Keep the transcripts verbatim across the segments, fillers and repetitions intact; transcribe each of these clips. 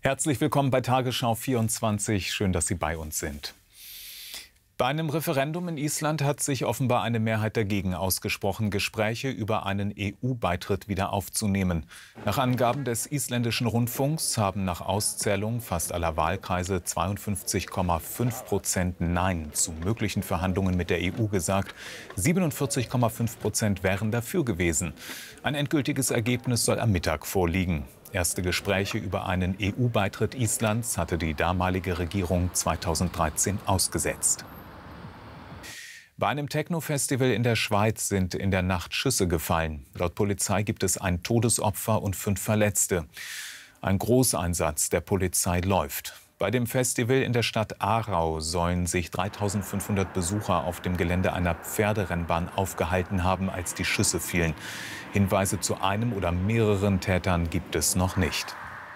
Herzlich willkommen bei Tagesschau vierundzwanzig. Schön, dass Sie bei uns sind. Bei einem Referendum in Island hat sich offenbar eine Mehrheit dagegen ausgesprochen, Gespräche über einen E U-Beitritt wieder aufzunehmen. Nach Angaben des isländischen Rundfunks haben nach Auszählung fast aller Wahlkreise zweiundfünfzig Komma fünf Prozent Nein zu möglichen Verhandlungen mit der E U gesagt. siebenundvierzig Komma fünf Prozent wären dafür gewesen. Ein endgültiges Ergebnis soll am Mittag vorliegen. Erste Gespräche über einen E U-Beitritt Islands hatte die damalige Regierung zweitausenddreizehn ausgesetzt. Bei einem Techno-Festival in der Schweiz sind in der Nacht Schüsse gefallen. Laut Polizei gibt es ein Todesopfer und fünf Verletzte. Ein Großeinsatz der Polizei läuft. Bei dem Festival in der Stadt Aarau sollen sich dreitausendfünfhundert Besucher auf dem Gelände einer Pferderennbahn aufgehalten haben, als die Schüsse fielen. Hinweise zu einem oder mehreren Tätern gibt es noch nicht.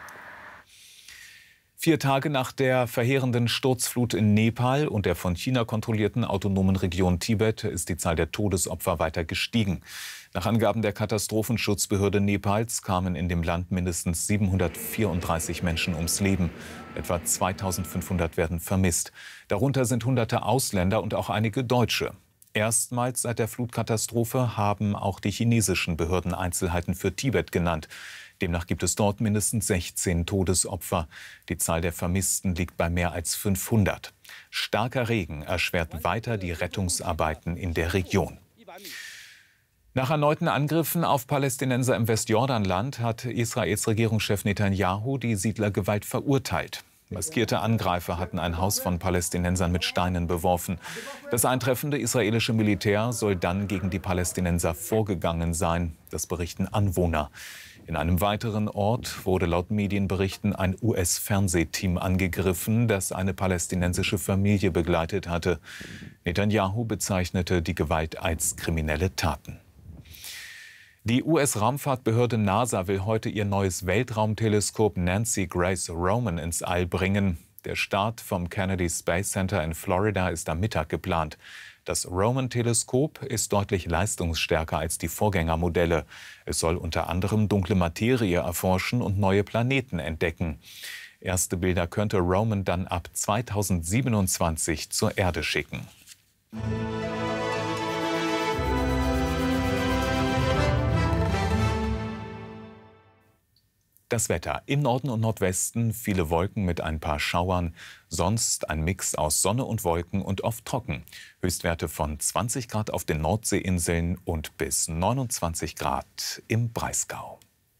Vier Tage nach der verheerenden Sturzflut in Nepal und der von China kontrollierten autonomen Region Tibet ist die Zahl der Todesopfer weiter gestiegen. Nach Angaben der Katastrophenschutzbehörde Nepals kamen in dem Land mindestens siebenhundertvierunddreißig Menschen ums Leben. Etwa zweitausendfünfhundert werden vermisst. Darunter sind hunderte Ausländer und auch einige Deutsche. Erstmals seit der Flutkatastrophe haben auch die chinesischen Behörden Einzelheiten für Tibet genannt. Demnach gibt es dort mindestens sechzehn Todesopfer. Die Zahl der Vermissten liegt bei mehr als fünfhundert. Starker Regen erschwert weiter die Rettungsarbeiten in der Region. Nach erneuten Angriffen auf Palästinenser im Westjordanland hat Israels Regierungschef Netanyahu die Siedlergewalt verurteilt. Maskierte Angreifer hatten ein Haus von Palästinensern mit Steinen beworfen. Das eintreffende israelische Militär soll dann gegen die Palästinenser vorgegangen sein. Das berichten Anwohner. In einem weiteren Ort wurde laut Medienberichten ein U S-Fernsehteam angegriffen, das eine palästinensische Familie begleitet hatte. Netanyahu bezeichnete die Gewalt als kriminelle Taten. Die U S-Raumfahrtbehörde NASA will heute ihr neues Weltraumteleskop Nancy Grace Roman ins All bringen. Der Start vom Kennedy Space Center in Florida ist am Mittag geplant. Das Roman-Teleskop ist deutlich leistungsstärker als die Vorgängermodelle. Es soll unter anderem dunkle Materie erforschen und neue Planeten entdecken. Erste Bilder könnte Roman dann ab zweitausendsiebenundzwanzig zur Erde schicken. Das Wetter: im Norden und Nordwesten viele Wolken mit ein paar Schauern. Sonst ein Mix aus Sonne und Wolken und oft trocken. Höchstwerte von zwanzig Grad auf den Nordseeinseln und bis neunundzwanzig Grad im Breisgau.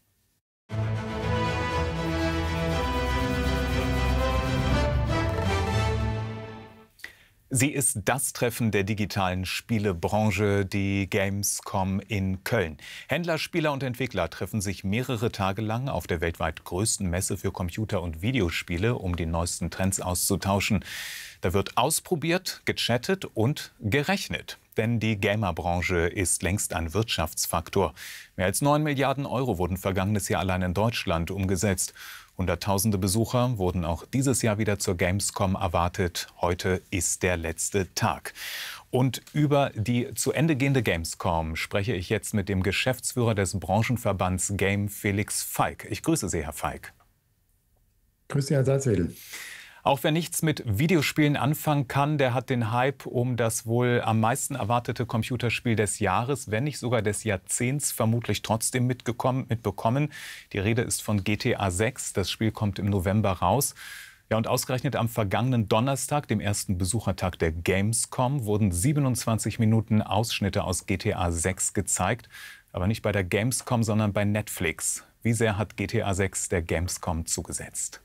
Sie ist das Treffen der digitalen Spielebranche, die Gamescom in Köln. Händler, Spieler und Entwickler treffen sich mehrere Tage lang auf der weltweit größten Messe für Computer- und Videospiele, um die neuesten Trends auszutauschen. Da wird ausprobiert, gechattet und gerechnet. Denn die Gamerbranche ist längst ein Wirtschaftsfaktor. Mehr als neun Milliarden Euro wurden vergangenes Jahr allein in Deutschland umgesetzt. Hunderttausende Besucher wurden auch dieses Jahr wieder zur Gamescom erwartet. Heute ist der letzte Tag. Und über die zu Ende gehende Gamescom spreche ich jetzt mit dem Geschäftsführer des Branchenverbands Game, Felix Falk. Ich grüße Sie, Herr Falk. Grüß Sie, Herr Salzwedel. Auch wer nichts mit Videospielen anfangen kann, der hat den Hype um das wohl am meisten erwartete Computerspiel des Jahres, wenn nicht sogar des Jahrzehnts, vermutlich trotzdem mitbekommen. Die Rede ist von G T A sechs. Das Spiel kommt im November raus. Ja, und ausgerechnet am vergangenen Donnerstag, dem ersten Besuchertag der Gamescom, wurden siebenundzwanzig Minuten Ausschnitte aus G T A sechs gezeigt. Aber nicht bei der Gamescom, sondern bei Netflix. Wie sehr hat G T A sechs der Gamescom zugesetzt?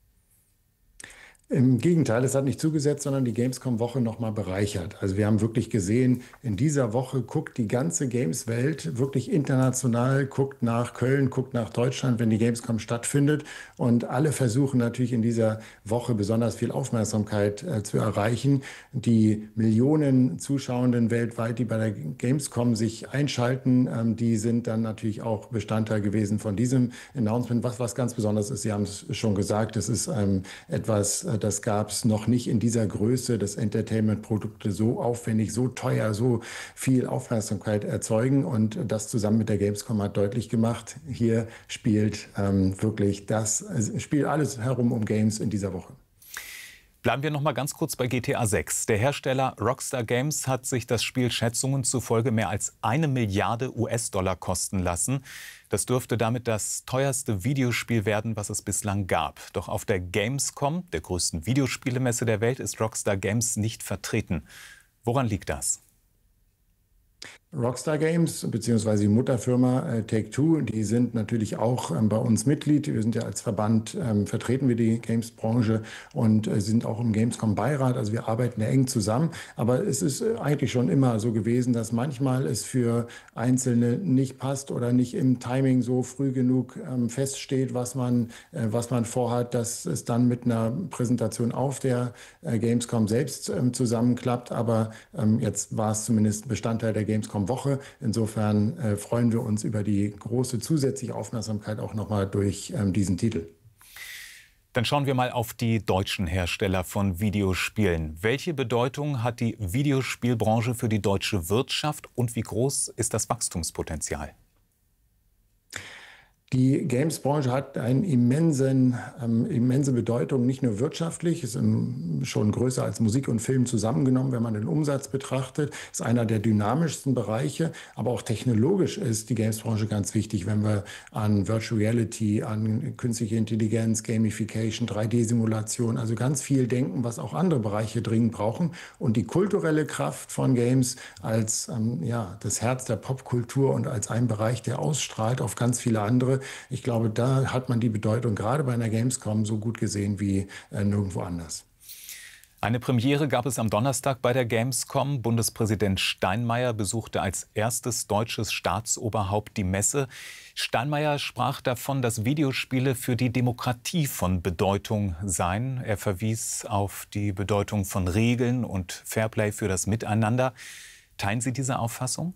Im Gegenteil, es hat nicht zugesetzt, sondern die Gamescom-Woche noch mal bereichert. Also wir haben wirklich gesehen, in dieser Woche guckt die ganze Games-Welt wirklich international, guckt nach Köln, guckt nach Deutschland, wenn die Gamescom stattfindet. Und alle versuchen natürlich in dieser Woche besonders viel Aufmerksamkeit äh, zu erreichen. Die Millionen Zuschauenden weltweit, die bei der Gamescom sich einschalten, ähm, die sind dann natürlich auch Bestandteil gewesen von diesem Announcement, was was ganz Besonderes ist. Sie haben es schon gesagt, es ist ähm, etwas äh, das gab es noch nicht in dieser Größe, dass Entertainment-Produkte so aufwendig, so teuer, so viel Aufmerksamkeit erzeugen. Und das zusammen mit der Gamescom hat deutlich gemacht, hier spielt ähm, wirklich das, es spielt alles herum um Games in dieser Woche. Bleiben wir noch mal ganz kurz bei G T A sechs. Der Hersteller Rockstar Games hat sich das Spiel Schätzungen zufolge mehr als eine Milliarde U S-Dollar kosten lassen. Das dürfte damit das teuerste Videospiel werden, was es bislang gab. Doch auf der Gamescom, der größten Videospielemesse der Welt, ist Rockstar Games nicht vertreten. Woran liegt das? Rockstar Games bzw. die Mutterfirma äh, Take-Two, die sind natürlich auch ähm, bei uns Mitglied. Wir sind ja als Verband, ähm, vertreten wir die Games-Branche und äh, sind auch im Gamescom-Beirat. Also wir arbeiten ja eng zusammen. Aber es ist äh, eigentlich schon immer so gewesen, dass manchmal es für Einzelne nicht passt oder nicht im Timing so früh genug ähm, feststeht, was man, äh, was man vorhat, dass es dann mit einer Präsentation auf der äh, Gamescom selbst ähm, zusammenklappt. Aber ähm, jetzt war es zumindest Bestandteil der Gamescom Woche. Insofern äh, freuen wir uns über die große zusätzliche Aufmerksamkeit auch nochmal durch ähm, diesen Titel. Dann schauen wir mal auf die deutschen Hersteller von Videospielen. Welche Bedeutung hat die Videospielbranche für die deutsche Wirtschaft und wie groß ist das Wachstumspotenzial? Die Games-Branche hat eine immensen, ähm, immense Bedeutung, nicht nur wirtschaftlich, ist ähm, schon größer als Musik und Film zusammengenommen, wenn man den Umsatz betrachtet, ist einer der dynamischsten Bereiche, aber auch technologisch ist die Games-Branche ganz wichtig, wenn wir an Virtual Reality, an künstliche Intelligenz, Gamification, drei D-Simulation, also ganz viel denken, was auch andere Bereiche dringend brauchen. Und die kulturelle Kraft von Games als ähm, ja, das Herz der Popkultur und als ein Bereich, der ausstrahlt auf ganz viele andere. Ich glaube, da hat man die Bedeutung gerade bei einer Gamescom so gut gesehen wie äh, nirgendwo anders. Eine Premiere gab es am Donnerstag bei der Gamescom. Bundespräsident Steinmeier besuchte als erstes deutsches Staatsoberhaupt die Messe. Steinmeier sprach davon, dass Videospiele für die Demokratie von Bedeutung seien. Er verwies auf die Bedeutung von Regeln und Fairplay für das Miteinander. Teilen Sie diese Auffassung?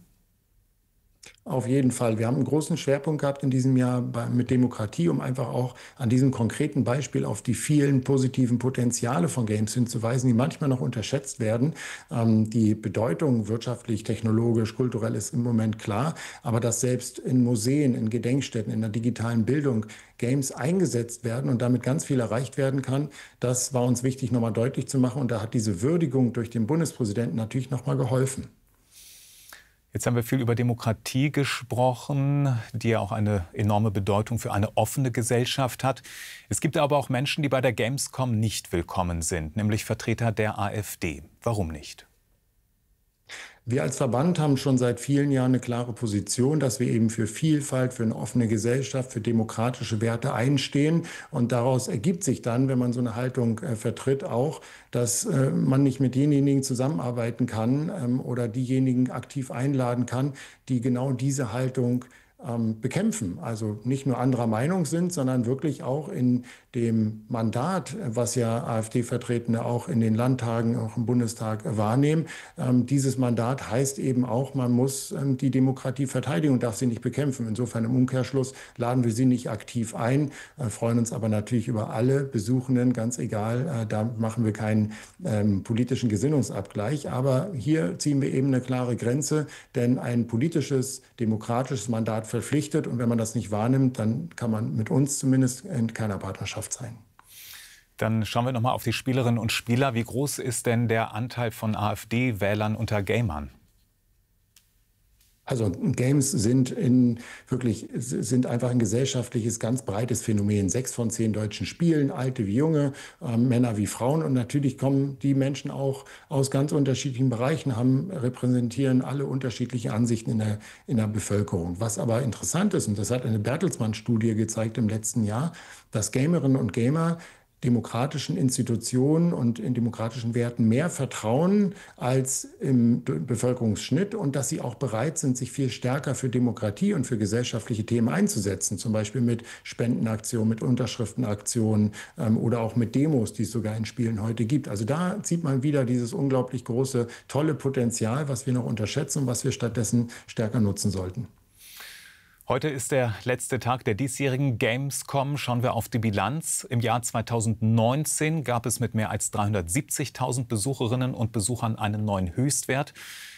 Auf jeden Fall. Wir haben einen großen Schwerpunkt gehabt in diesem Jahr bei, mit Demokratie, um einfach auch an diesem konkreten Beispiel auf die vielen positiven Potenziale von Games hinzuweisen, die manchmal noch unterschätzt werden. Ähm, die Bedeutung wirtschaftlich, technologisch, kulturell ist im Moment klar, aber dass selbst in Museen, in Gedenkstätten, in der digitalen Bildung Games eingesetzt werden und damit ganz viel erreicht werden kann, das war uns wichtig, nochmal deutlich zu machen. Und da hat diese Würdigung durch den Bundespräsidenten natürlich nochmal geholfen. Jetzt haben wir viel über Demokratie gesprochen, die ja auch eine enorme Bedeutung für eine offene Gesellschaft hat. Es gibt aber auch Menschen, die bei der Gamescom nicht willkommen sind, nämlich Vertreter der AfD. Warum nicht? Wir als Verband haben schon seit vielen Jahren eine klare Position, dass wir eben für Vielfalt, für eine offene Gesellschaft, für demokratische Werte einstehen. Und daraus ergibt sich dann, wenn man so eine Haltung äh, vertritt, auch, dass äh, man nicht mit denjenigen zusammenarbeiten kann ähm, oder diejenigen aktiv einladen kann, die genau diese Haltung ähm, bekämpfen. Also nicht nur anderer Meinung sind, sondern wirklich auch in dem Mandat, was ja AfD-Vertretene auch in den Landtagen, auch im Bundestag wahrnehmen. Ähm, dieses Mandat heißt eben auch, man muss ähm, die Demokratie verteidigen und darf sie nicht bekämpfen. Insofern im Umkehrschluss laden wir sie nicht aktiv ein, äh, freuen uns aber natürlich über alle Besuchenden, ganz egal, äh, da machen wir keinen ähm, politischen Gesinnungsabgleich. Aber hier ziehen wir eben eine klare Grenze, denn ein politisches, demokratisches Mandat verpflichtet und wenn man das nicht wahrnimmt, dann kann man mit uns zumindest in keiner Partnerschaft sein. Dann schauen wir noch mal auf die Spielerinnen und Spieler. Wie groß ist denn der Anteil von AfD-Wählern unter Gamern? Also Games sind in wirklich sind einfach ein gesellschaftliches, ganz breites Phänomen. Sechs von zehn Deutschen spielen, alte wie junge, äh, Männer wie Frauen. Und natürlich kommen die Menschen auch aus ganz unterschiedlichen Bereichen, haben, repräsentieren alle unterschiedliche Ansichten in der, in der Bevölkerung. Was aber interessant ist, und das hat eine Bertelsmann-Studie gezeigt im letzten Jahr, dass Gamerinnen und Gamer demokratischen Institutionen und in demokratischen Werten mehr vertrauen als im Bevölkerungsschnitt und dass sie auch bereit sind, sich viel stärker für Demokratie und für gesellschaftliche Themen einzusetzen, zum Beispiel mit Spendenaktionen, mit Unterschriftenaktionen ähm, oder auch mit Demos, die es sogar in Spielen heute gibt. Also da sieht man wieder dieses unglaublich große, tolle Potenzial, was wir noch unterschätzen und was wir stattdessen stärker nutzen sollten. Heute ist der letzte Tag der diesjährigen Gamescom. Schauen wir auf die Bilanz. Im Jahr zweitausendneunzehn gab es mit mehr als dreihundertsiebzigtausend Besucherinnen und Besuchern einen neuen Höchstwert.